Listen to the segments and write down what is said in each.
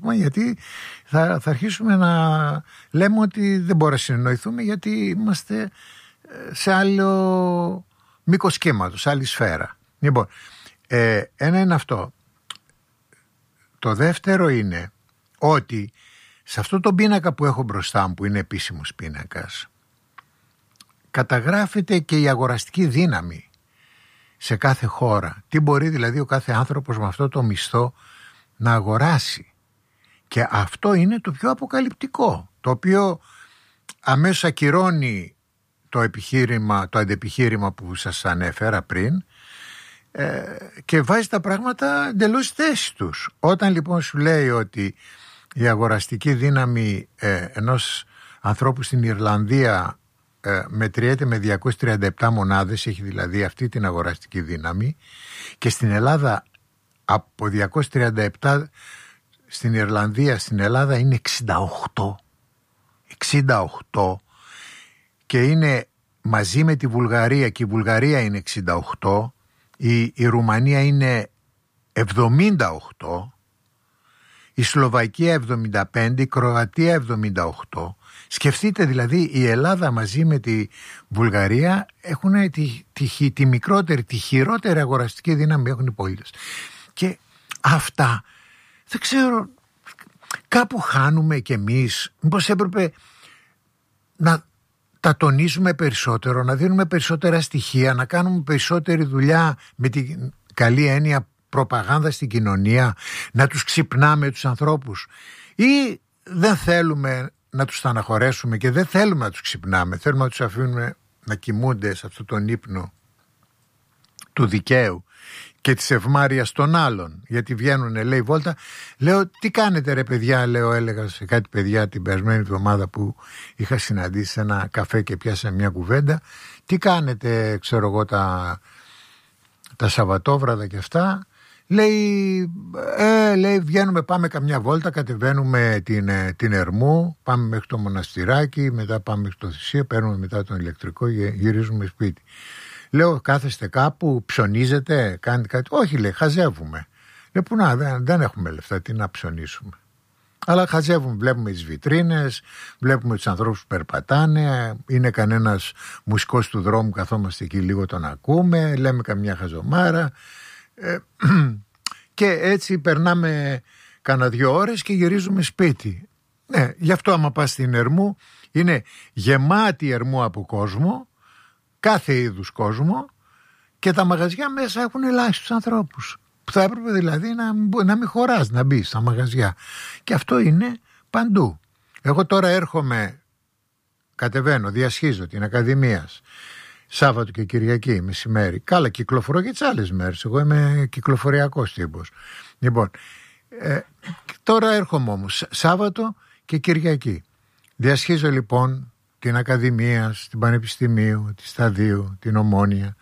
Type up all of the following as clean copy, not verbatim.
πούμε, γιατί θα αρχίσουμε να λέμε ότι δεν μπορούμε να συνεννοηθούμε, γιατί είμαστε σε άλλο μήκος κύματος, άλλη σφαίρα. Λοιπόν, ένα είναι αυτό. Το δεύτερο είναι ότι σε αυτό το πίνακα που έχω μπροστά μου, που είναι επίσημος πίνακας, καταγράφεται και η αγοραστική δύναμη σε κάθε χώρα. Τι μπορεί δηλαδή ο κάθε άνθρωπος με αυτό το μισθό να αγοράσει. Και αυτό είναι το πιο αποκαλυπτικό, το οποίο αμέσως ακυρώνει το επιχείρημα, το αντεπιχείρημα που σας ανέφερα πριν, και βάζει τα πράγματα εντελώς στη θέση τους. Όταν λοιπόν σου λέει ότι η αγοραστική δύναμη ενός ανθρώπου στην Ιρλανδία μετριέται με 237 μονάδες, έχει δηλαδή αυτή την αγοραστική δύναμη, και στην Ελλάδα από 237 στην Ιρλανδία, στην Ελλάδα είναι 68, και είναι μαζί με τη Βουλγαρία, και η Βουλγαρία είναι 68, η Ρουμανία είναι 78, η Σλοβακία 75, η Κροατία 78. Σκεφτείτε δηλαδή, η Ελλάδα μαζί με τη Βουλγαρία έχουν τη μικρότερη, τη χειρότερη αγοραστική δύναμη έχουν οι πολίτες. Και αυτά δεν ξέρω, κάπου χάνουμε κι εμείς. Μήπως έπρεπε να τα τονίζουμε περισσότερο, να δίνουμε περισσότερα στοιχεία, να κάνουμε περισσότερη δουλειά με την καλή έννοια προπαγάνδα στην κοινωνία, να τους ξυπνάμε τους ανθρώπους, ή δεν θέλουμε να τους στεναχωρέσουμε και δεν θέλουμε να τους ξυπνάμε, θέλουμε να τους αφήνουμε να κοιμούνται σε αυτόν τον ύπνο του δικαίου και της ευμάρειας των άλλων, γιατί βγαίνουν, λέει, βόλτα. Λέω, τι κάνετε ρε παιδιά, έλεγα σε κάτι παιδιά την περασμένη εβδομάδα που είχα συναντήσει σε ένα καφέ και πιάσα μια κουβέντα, τι κάνετε, ξέρω εγώ, τα Σαββατόβραδα και αυτά. Λέει, βγαίνουμε, πάμε καμιά βόλτα, κατεβαίνουμε την Ερμού, πάμε μέχρι το μοναστηράκι, μετά πάμε μέχρι το Θησία, παίρνουμε μετά τον ηλεκτρικό και γυρίζουμε σπίτι. Λέω, κάθεστε κάπου, ψωνίζετε, κάνετε κάτι? Όχι, λέει, χαζεύουμε. Λέω, που να, δεν έχουμε λεφτά, τι να ψωνίσουμε. Αλλά χαζεύουμε, βλέπουμε τις βιτρίνες, βλέπουμε τους ανθρώπους που περπατάνε, είναι κανένας μουσικός του δρόμου, καθόμαστε εκεί λίγο, τον ακούμε, λέμε καμιά χαζομάρα, και έτσι περνάμε κάνα 2 ώρες και γυρίζουμε σπίτι. Ναι, γι' αυτό άμα πας στην Ερμού, είναι γεμάτη η Ερμού από κόσμο, κάθε είδους κόσμο, και τα μαγαζιά μέσα έχουν ελάχιστους ανθρώπους, που θα έπρεπε δηλαδή να μην χωράς να μπει στα μαγαζιά. Και αυτό είναι παντού. Εγώ τώρα έρχομαι, κατεβαίνω, διασχίζω την Ακαδημίας Σάββατο και Κυριακή μεσημέρι. Καλά, κυκλοφορώ και τις άλλες μέρες. Εγώ είμαι κυκλοφοριακός τύπος. Λοιπόν, τώρα έρχομαι όμως Σάββατο και Κυριακή. Διασχίζω λοιπόν την Ακαδημία, την Πανεπιστημίου, τη Σταδίου, την Ομόνια,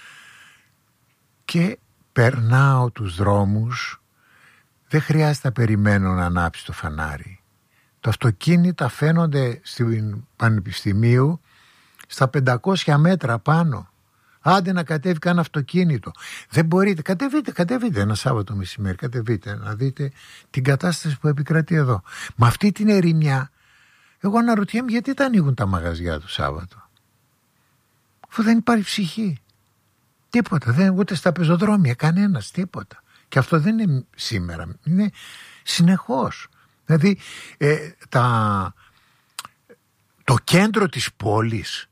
και περνάω τους δρόμους. Δεν χρειάζεται να περιμένω να ανάψει το φανάρι. Τα αυτοκίνητα φαίνονται στην Πανεπιστημίου στα 500 μέτρα πάνω. Άντε να κατέβει καν αυτοκίνητο. Δεν μπορείτε. Κατεβείτε ένα Σάββατο μεσημέρι. Κατεβείτε να δείτε την κατάσταση που επικρατεί εδώ. Με αυτή την ερημιά, εγώ αναρωτιέμαι γιατί τα ανοίγουν τα μαγαζιά το Σάββατο, αφού δεν υπάρχει ψυχή. Τίποτα. Ούτε στα πεζοδρόμια κανένας, τίποτα. Και αυτό δεν είναι σήμερα. Είναι συνεχώς. Δηλαδή το κέντρο της πόλης,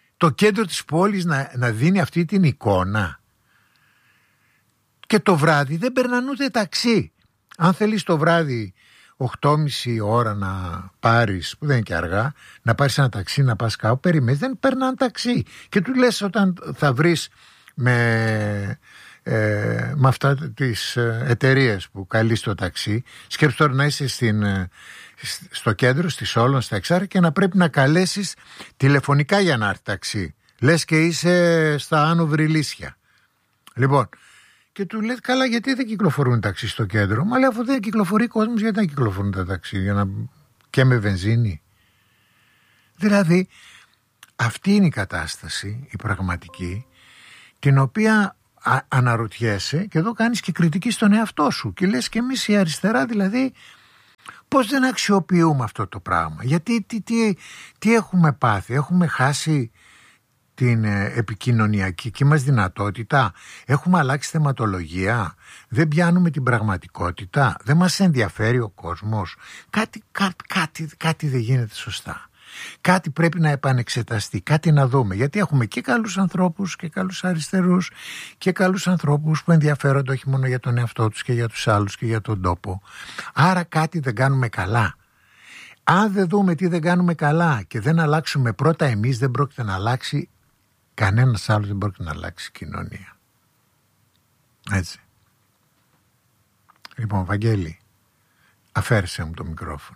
να δίνει αυτή την εικόνα. Και το βράδυ δεν περνάνε ούτε ταξί. Αν θέλεις το βράδυ 8.30 ώρα να πάρεις, που δεν είναι και αργά, να πάρεις ένα ταξί να πας κάπου, περιμένεις, δεν περνάνε ταξί. Και του λες, όταν θα βρεις με αυτά τις εταιρείες που καλείς το ταξί, σκέψου τώρα να είσαι στο κέντρο, στη Σόλων, στα Εξάρια, και να πρέπει να καλέσεις τηλεφωνικά για να έρθει ταξί. Λες και είσαι στα Άνω Βρυλίσια. Λοιπόν, και του λέει, καλά, γιατί δεν κυκλοφορούν ταξί στο κέντρο? Μα λέει, αφού δεν κυκλοφορεί κόσμος, γιατί να κυκλοφορούν τα ταξί? Και με βενζίνη. Δηλαδή, αυτή είναι η κατάσταση, η πραγματική, την οποία αναρωτιέσαι, και εδώ κάνεις και κριτική στον εαυτό σου και λες, και εμείς η αριστερά δηλαδή Πώς δεν αξιοποιούμε αυτό το πράγμα? Γιατί τι έχουμε πάθει? Έχουμε χάσει την επικοινωνιακή μας δυνατότητα? Έχουμε αλλάξει θεματολογία? Δεν πιάνουμε την πραγματικότητα? Δεν μας ενδιαφέρει ο κόσμος? Κάτι δεν γίνεται σωστά. Κάτι πρέπει να επανεξεταστεί, κάτι να δούμε. Γιατί έχουμε και καλούς ανθρώπους και καλούς αριστερούς και καλούς ανθρώπους που ενδιαφέρονται όχι μόνο για τον εαυτό τους και για τους άλλους και για τον τόπο. Άρα κάτι δεν κάνουμε καλά. Αν δεν δούμε τι δεν κάνουμε καλά και δεν αλλάξουμε πρώτα εμείς, δεν πρόκειται να αλλάξει κανένας άλλος, δεν πρόκειται να αλλάξει η κοινωνία. Έτσι. Λοιπόν, Βαγγέλη, αφαίρεσε μου το μικρόφωνο.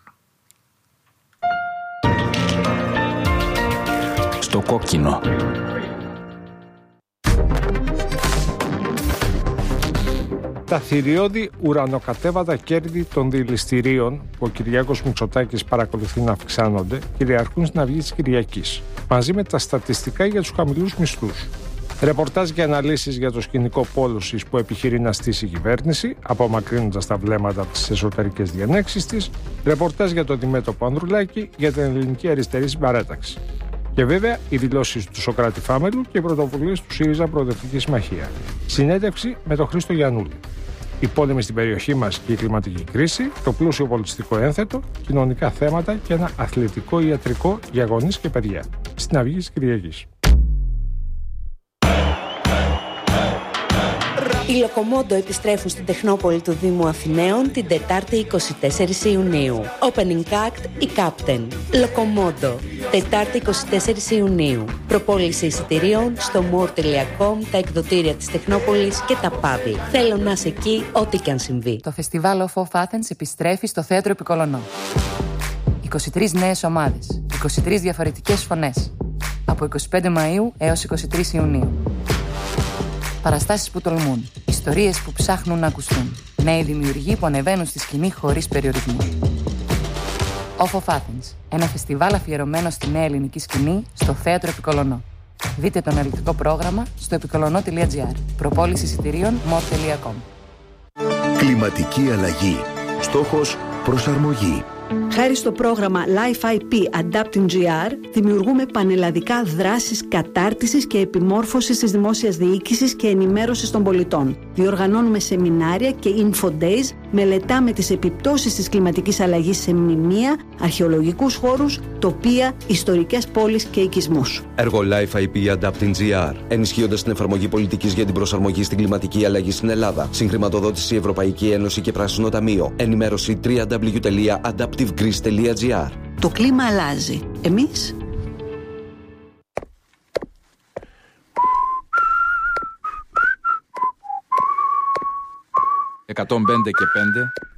Στο κόκκινο. Τα θηριώδη ουρανοκατέβατα κέρδη των δηληστηρίων που ο Κυριάκος Μητσοτάκης παρακολουθεί να αυξάνονται κυριαρχούν στην Αυγή της Κυριακής, μαζί με τα στατιστικά για τους χαμηλούς μισθούς. Ρεπορτάζ και αναλύσεις για το σκηνικό πόλωσης που επιχειρεί να στήσει η κυβέρνηση, απομακρύνοντας τα βλέμματα από τις εσωτερικές διενέξεις της. Ρεπορτάζ για το αντιμέτωπο Ανδρουλάκη για την ελληνική αριστερή συμπαράταξη. Και βέβαια οι δηλώσεις του Σωκράτη Φάμελου και οι πρωτοβουλίες του ΣΥΡΙΖΑ Προοδευτική Συμμαχία. Συνέντευξη με τον Χρήστο Γιαννούλη. Οι πόλεμοι στην περιοχή μας και η κλιματική κρίση, το πλούσιο πολιτιστικό ένθετο, κοινωνικά θέματα και ένα αθλητικό ιατρικό για γονείς και παιδιά. Στην Αυγή της Κυριακής. Οι Λοκομόντο επιστρέφουν στην Τεχνόπολη του Δήμου Αθηναίων την Τετάρτη 24 Ιουνίου. Opening Act η Captain. Λοκομόντο. Τετάρτη 24 Ιουνίου. Προπόληση εισιτηρίων στο more.com, τα εκδοτήρια της Τεχνόπολης και τα πάβη. Θέλω να είσαι εκεί ό,τι και αν συμβεί. Το φεστιβάλ of Athens επιστρέφει στο Θέατρο Επικολονό. 23 νέες ομάδες, 23 διαφορετικές φωνές. Από 25 Μαΐου έως 23 Ιουνίου. Παραστάσεις που τολμούν, ιστορίες που ψάχνουν να ακουστούν, νέοι δημιουργοί που ανεβαίνουν στη σκηνή χωρίς περιορισμούς. Off of Athens, ένα φεστιβάλ αφιερωμένο στη νέα ελληνική σκηνή στο Θέατρο Επικολονό. Δείτε το αναλυτικό πρόγραμμα στο επικολονό.gr. Προπόληση εισιτηρίων more.com. Κλιματική αλλαγή. Στόχος προσαρμογή. Χάρη στο πρόγραμμα Life IP Adapting GR, δημιουργούμε πανελλαδικά δράσεις κατάρτισης και επιμόρφωσης της δημόσιας διοίκησης και ενημέρωσης των πολιτών. Διοργανώνουμε σεμινάρια και info days, μελετάμε τις επιπτώσεις της κλιματικής αλλαγής σε μνημεία, αρχαιολογικούς χώρους, τοπία, ιστορικές πόλεις και οικισμούς. Έργο Life IP Adapting GR, ενισχύοντας την εφαρμογή πολιτικής για την προσαρμογή στην κλιματική αλλαγή στην Ελλάδα. Συγχρηματοδότηση Ευρωπαϊκή Ένωση και Πράσινο Ταμείο. Ενημέρωση www.adaptivegreece.gr. Το κλίμα αλλάζει. Εμείς... «105 και 5